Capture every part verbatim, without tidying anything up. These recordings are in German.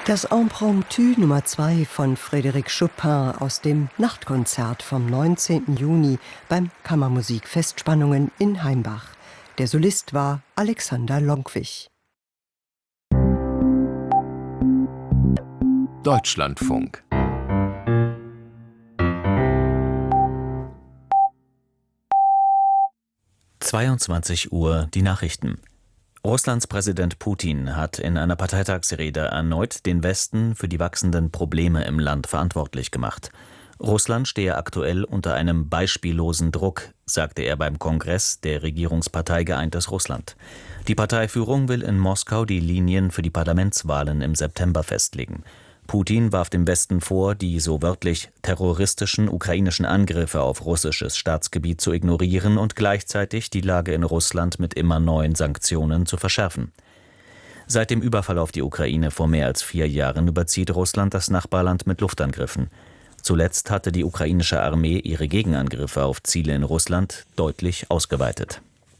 Das Impromptu Nummer zwei von Frédéric Chopin aus dem Nachtkonzert vom neunzehnten Juni beim Kammermusikfest Spannungen in Heimbach. Der Solist war Alexander Lonkwich. Deutschlandfunk. zweiundzwanzig Uhr die Nachrichten. Russlands Präsident Putin hat in einer Parteitagsrede erneut den Westen für die wachsenden Probleme im Land verantwortlich gemacht. Russland stehe aktuell unter einem beispiellosen Druck, sagte er beim Kongress der Regierungspartei Geeintes Russland. Die Parteiführung will in Moskau die Linien für die Parlamentswahlen im September festlegen. Putin warf dem Westen vor, die so wörtlich terroristischen ukrainischen Angriffe auf russisches Staatsgebiet zu ignorieren und gleichzeitig die Lage in Russland mit immer neuen Sanktionen zu verschärfen. Seit dem Überfall auf die Ukraine vor mehr als vier Jahren überzieht Russland das Nachbarland mit Luftangriffen. Zuletzt hatte die ukrainische Armee ihre Gegenangriffe auf Ziele in Russland deutlich ausgeweitet.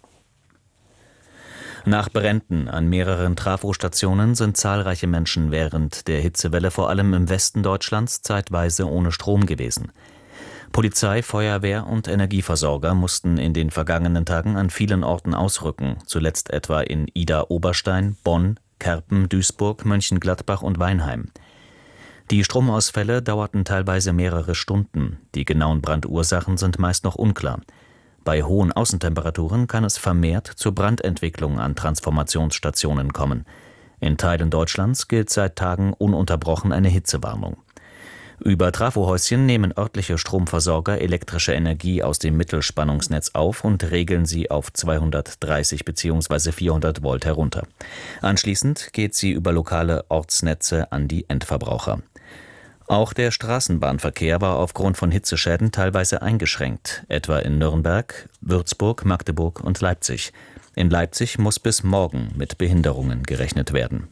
Nach Bränden an mehreren Trafostationen sind zahlreiche Menschen während der Hitzewelle vor allem im Westen Deutschlands zeitweise ohne Strom gewesen. Polizei, Feuerwehr und Energieversorger mussten in den vergangenen Tagen an vielen Orten ausrücken, zuletzt etwa in Idar-Oberstein, Bonn, Kerpen, Duisburg, Mönchengladbach und Weinheim. Die Stromausfälle dauerten teilweise mehrere Stunden. Die genauen Brandursachen sind meist noch unklar. Bei hohen Außentemperaturen kann es vermehrt zur Brandentwicklung an Transformationsstationen kommen. In Teilen Deutschlands gilt seit Tagen ununterbrochen eine Hitzewarnung. Über Trafohäuschen nehmen örtliche Stromversorger elektrische Energie aus dem Mittelspannungsnetz auf und regeln sie auf zweihundertdreißig bzw. vierhundert Volt herunter. Anschließend geht sie über lokale Ortsnetze an die Endverbraucher. Auch der Straßenbahnverkehr war aufgrund von Hitzeschäden teilweise eingeschränkt, etwa in Nürnberg, Würzburg, Magdeburg und Leipzig. In Leipzig muss bis morgen mit Behinderungen gerechnet werden.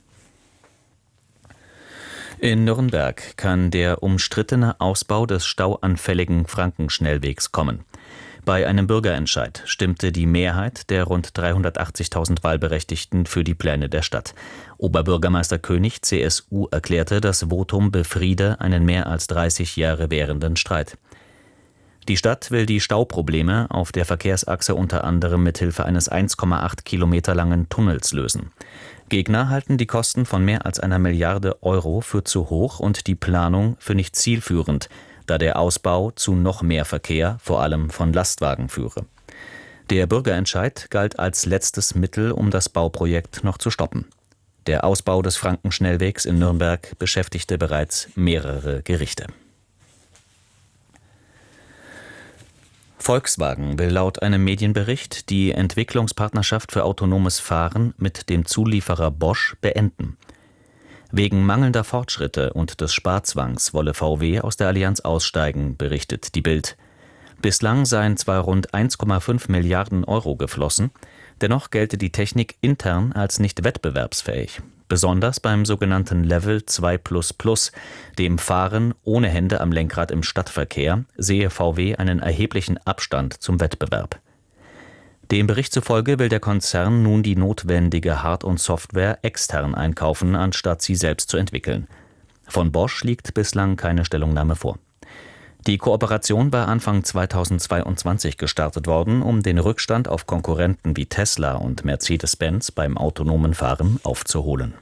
In Nürnberg kann der umstrittene Ausbau des stauanfälligen Frankenschnellwegs kommen. Bei einem Bürgerentscheid stimmte die Mehrheit der rund dreihundertachtzigtausend Wahlberechtigten für die Pläne der Stadt. Oberbürgermeister König, C S U, erklärte, das Votum befriede einen mehr als dreißig Jahre währenden Streit. Die Stadt will die Stauprobleme auf der Verkehrsachse unter anderem mithilfe eines eins Komma acht Kilometer langen Tunnels lösen. Gegner halten die Kosten von mehr als einer Milliarde Euro für zu hoch und die Planung für nicht zielführend, da der Ausbau zu noch mehr Verkehr, vor allem von Lastwagen, führe. Der Bürgerentscheid galt als letztes Mittel, um das Bauprojekt noch zu stoppen. Der Ausbau des Frankenschnellwegs in Nürnberg beschäftigte bereits mehrere Gerichte. Volkswagen will laut einem Medienbericht die Entwicklungspartnerschaft für autonomes Fahren mit dem Zulieferer Bosch beenden. Wegen mangelnder Fortschritte und des Sparzwangs wolle V W aus der Allianz aussteigen, berichtet die Bild. Bislang seien zwar rund eins Komma fünf Milliarden Euro geflossen, dennoch gelte die Technik intern als nicht wettbewerbsfähig. Besonders beim sogenannten Level zwei plus plus, dem Fahren ohne Hände am Lenkrad im Stadtverkehr, sehe V W einen erheblichen Abstand zum Wettbewerb. Dem Bericht zufolge will der Konzern nun die notwendige Hard- und Software extern einkaufen, anstatt sie selbst zu entwickeln. Von Bosch liegt bislang keine Stellungnahme vor. Die Kooperation war Anfang zweitausendzweiundzwanzig gestartet worden, um den Rückstand auf Konkurrenten wie Tesla und Mercedes-Benz beim autonomen Fahren aufzuholen.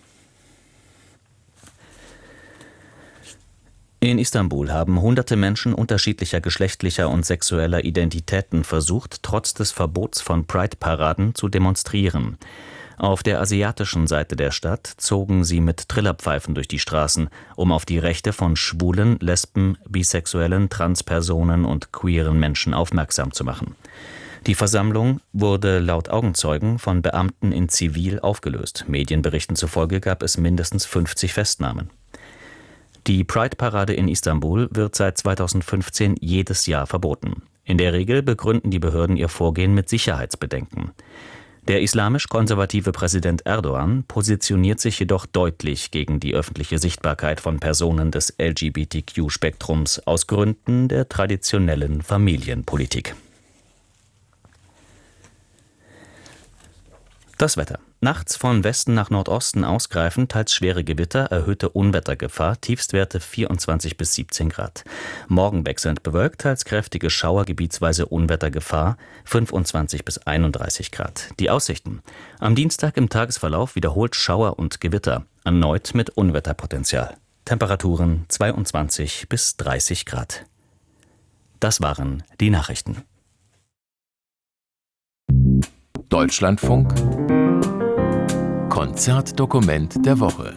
In Istanbul haben hunderte Menschen unterschiedlicher geschlechtlicher und sexueller Identitäten versucht, trotz des Verbots von Pride-Paraden zu demonstrieren. Auf der asiatischen Seite der Stadt zogen sie mit Trillerpfeifen durch die Straßen, um auf die Rechte von Schwulen, Lesben, Bisexuellen, Transpersonen und queeren Menschen aufmerksam zu machen. Die Versammlung wurde laut Augenzeugen von Beamten in Zivil aufgelöst. Medienberichten zufolge gab es mindestens fünfzig Festnahmen. Die Pride-Parade in Istanbul wird seit zweitausendfünfzehn jedes Jahr verboten. In der Regel begründen die Behörden ihr Vorgehen mit Sicherheitsbedenken. Der islamisch-konservative Präsident Erdogan positioniert sich jedoch deutlich gegen die öffentliche Sichtbarkeit von Personen des L G B T Q-Spektrums aus Gründen der traditionellen Familienpolitik. Das Wetter. Nachts von Westen nach Nordosten ausgreifend, teils schwere Gewitter, erhöhte Unwettergefahr, Tiefstwerte vierundzwanzig bis siebzehn Grad. Morgen wechselnd bewölkt, teils kräftige Schauer, gebietsweise Unwettergefahr, fünfundzwanzig bis einunddreißig Grad. Die Aussichten: Am Dienstag im Tagesverlauf wiederholt Schauer und Gewitter, erneut mit Unwetterpotenzial. Temperaturen zweiundzwanzig bis dreißig Grad. Das waren die Nachrichten. Deutschlandfunk Konzertdokument der Woche.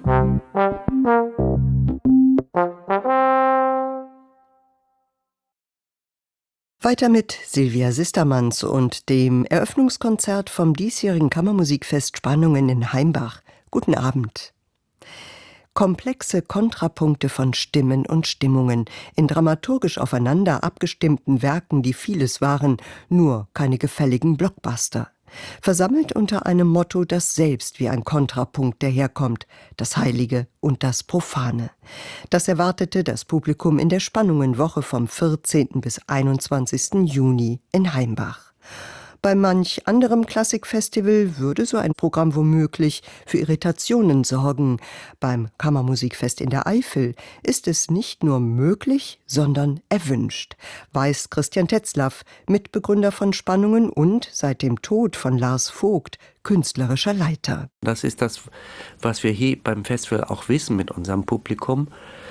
Weiter mit Silvia Sistermanns und dem Eröffnungskonzert vom diesjährigen Kammermusikfest Spannungen in Heimbach. Guten Abend. Komplexe Kontrapunkte von Stimmen und Stimmungen in dramaturgisch aufeinander abgestimmten Werken, die vieles waren, nur keine gefälligen Blockbuster. Versammelt unter einem Motto, das selbst wie ein Kontrapunkt daherkommt: das Heilige und das Profane. Das erwartete das Publikum in der Spannungenwoche vom vierzehnten bis einundzwanzigsten Juni in Heimbach. Bei manch anderem Klassikfestival würde so ein Programm womöglich für Irritationen sorgen. Beim Kammermusikfest in der Eifel ist es nicht nur möglich, sondern erwünscht, weiß Christian Tetzlaff, Mitbegründer von Spannungen und seit dem Tod von Lars Vogt künstlerischer Leiter. Das ist das, was wir hier beim Festival auch wissen mit unserem Publikum.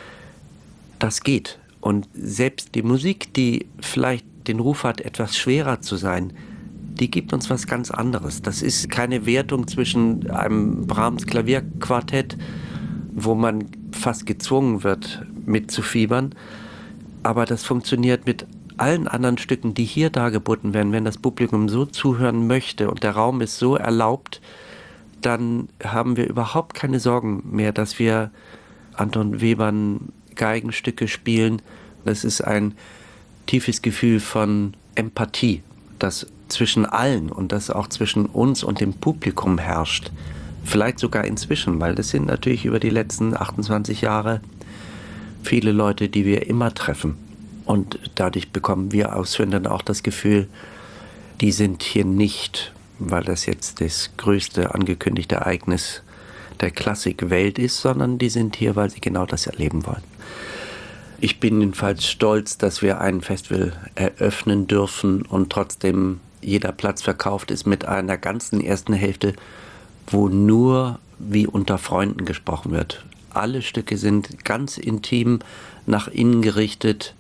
Das geht. Und selbst die Musik, die vielleicht den Ruf hat, etwas schwerer zu sein, die gibt uns was ganz anderes. Das ist keine Wertung zwischen einem Brahms Klavierquartett, wo man fast gezwungen wird, mitzufiebern. Aber das funktioniert mit allen anderen Stücken, die hier dargeboten werden. Wenn das Publikum so zuhören möchte und der Raum ist so erlaubt, dann haben wir überhaupt keine Sorgen mehr, dass wir Anton Webern Geigenstücke spielen. Das ist ein tiefes Gefühl von Empathie, das zwischen allen und das auch zwischen uns und dem Publikum herrscht. Vielleicht sogar inzwischen, weil das sind natürlich über die letzten achtundzwanzig Jahre viele Leute, die wir immer treffen. Und dadurch bekommen wir Ausführenden auch das Gefühl, die sind hier nicht, weil das jetzt das größte angekündigte Ereignis der Klassikwelt ist, sondern die sind hier, weil sie genau das erleben wollen. Ich bin jedenfalls stolz, dass wir ein Festival eröffnen dürfen und trotzdem jeder Platz verkauft ist mit einer ganzen ersten Hälfte, wo nur wie unter Freunden gesprochen wird. Alle Stücke sind ganz intim, nach innen gerichtet,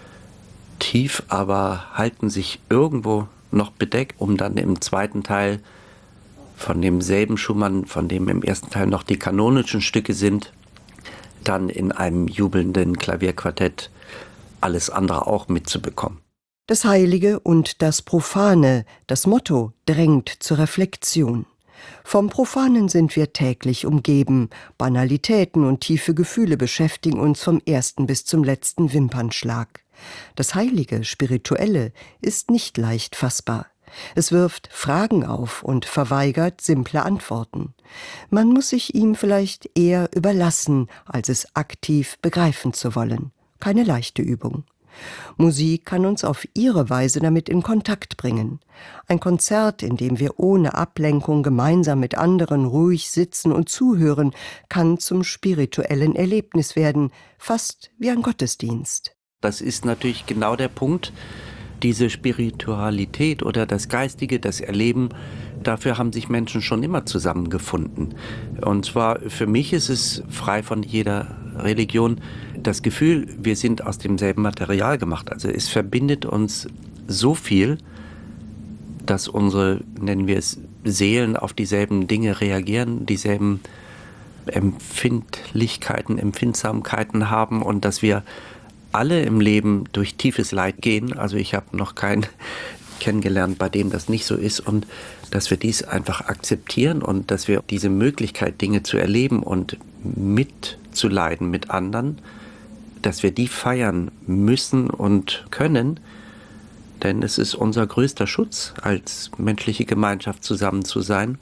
tief, aber halten sich irgendwo noch bedeckt, um dann im zweiten Teil von demselben Schumann, von dem im ersten Teil noch die kanonischen Stücke sind, dann in einem jubelnden Klavierquartett alles andere auch mitzubekommen. Das Heilige und das Profane, das Motto, drängt zur Reflexion. Vom Profanen sind wir täglich umgeben. Banalitäten und tiefe Gefühle beschäftigen uns vom ersten bis zum letzten Wimpernschlag. Das Heilige, Spirituelle ist nicht leicht fassbar. Es wirft Fragen auf und verweigert simple Antworten. Man muss sich ihm vielleicht eher überlassen, als es aktiv begreifen zu wollen. Keine leichte Übung. Musik kann uns auf ihre Weise damit in Kontakt bringen. Ein Konzert, in dem wir ohne Ablenkung gemeinsam mit anderen ruhig sitzen und zuhören, kann zum spirituellen Erlebnis werden, fast wie ein Gottesdienst. Das ist natürlich genau der Punkt, diese Spiritualität oder das Geistige, das Erleben, dafür haben sich Menschen schon immer zusammengefunden. Und zwar für mich ist es frei von jeder Religion das Gefühl, wir sind aus demselben Material gemacht. Also es verbindet uns so viel, dass unsere, nennen wir es, Seelen auf dieselben Dinge reagieren, dieselben Empfindlichkeiten, Empfindsamkeiten haben und dass wir alle im Leben durch tiefes Leid gehen. Also ich habe noch keinen kennengelernt, bei dem das nicht so ist, und dass wir dies einfach akzeptieren und dass wir diese Möglichkeit, Dinge zu erleben und mitzuleiden mit anderen, dass wir die feiern müssen und können, denn es ist unser größter Schutz, als menschliche Gemeinschaft zusammen zu sein.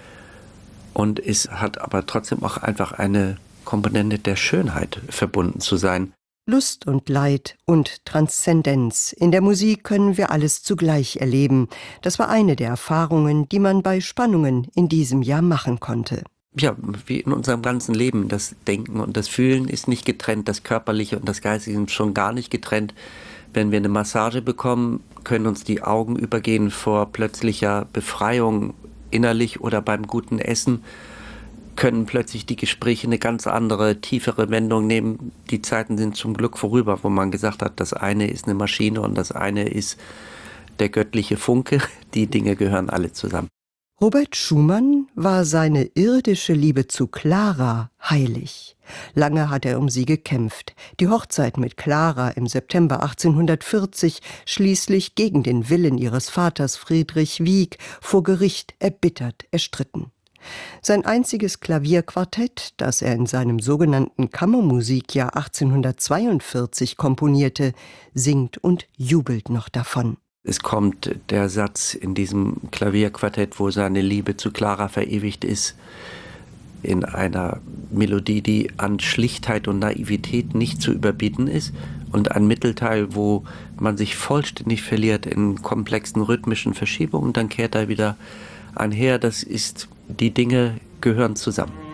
Und es hat aber trotzdem auch einfach eine Komponente der Schönheit verbunden zu sein. Lust und Leid und Transzendenz. In der Musik können wir alles zugleich erleben. Das war eine der Erfahrungen, die man bei Spannungen in diesem Jahr machen konnte. Ja, wie in unserem ganzen Leben. Das Denken und das Fühlen ist nicht getrennt. Das Körperliche und das Geistige sind schon gar nicht getrennt. Wenn wir eine Massage bekommen, können uns die Augen übergehen vor plötzlicher Befreiung innerlich, oder beim guten Essen können plötzlich die Gespräche eine ganz andere, tiefere Wendung nehmen. Die Zeiten sind zum Glück vorüber, wo man gesagt hat, das eine ist eine Maschine und das eine ist der göttliche Funke. Die Dinge gehören alle zusammen. Robert Schumann war seine irdische Liebe zu Clara heilig. Lange hat er um sie gekämpft. Die Hochzeit mit Clara im September achtzehnhundertvierzig schließlich gegen den Willen ihres Vaters Friedrich Wieck vor Gericht erbittert erstritten. Sein einziges Klavierquartett, das er in seinem sogenannten Kammermusikjahr achtzehnhundertzweiundvierzig komponierte, singt und jubelt noch davon. Es kommt der Satz in diesem Klavierquartett, wo seine Liebe zu Clara verewigt ist, in einer Melodie, die an Schlichtheit und Naivität nicht zu überbieten ist, und ein Mittelteil, wo man sich vollständig verliert in komplexen rhythmischen Verschiebungen, dann kehrt er wieder einher. Das ist, die Dinge gehören zusammen.